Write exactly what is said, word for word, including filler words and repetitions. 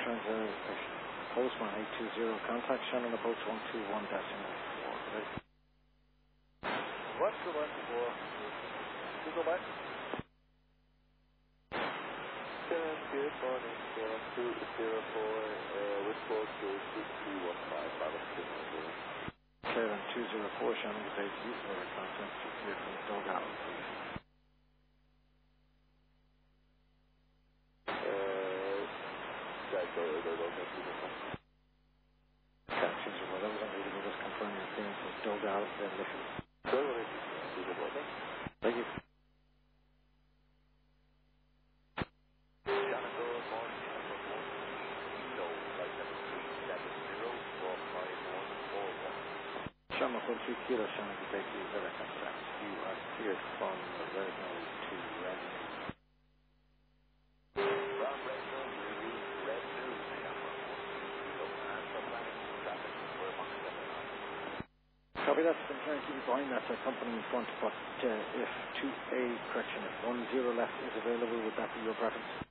transit, post one eight two zero, contact Shannon approach one two one decimal four. one two one four. You go back. Shannon, good morning. one two zero four, uh, report to six two one five, Ballast Signal zero. Karen two zero four, Shannon, the page you for contact here from Doug Allen, please. That was on reading. Just confirm your clearance with Doug Allen, then listen. Thank you. Shannon, one three kilo, Shannon, the page you for contact. You are cleared from the red nose to red news. Copy that. I'm trying to keep you behind that uh, company in front, but uh, if two A, correction, if one zero left is available, would that be your preference?